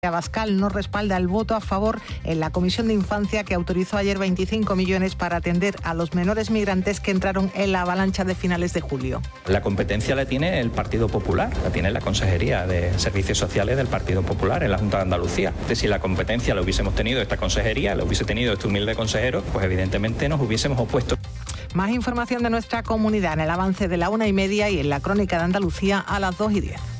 Abascal no respalda el voto a favor en la Comisión de Infancia, que autorizó ayer 25 millones para atender a los menores migrantes que entraron en la avalancha de finales de julio. La competencia la tiene el Partido Popular, la tiene la Consejería de Servicios Sociales del Partido Popular en la Junta de Andalucía. Si la competencia la hubiésemos tenido esta consejería, la hubiese tenido este humilde consejero, pues evidentemente nos hubiésemos opuesto. Más información de nuestra comunidad en el avance de la 1:30 y en la Crónica de Andalucía a las 2:10.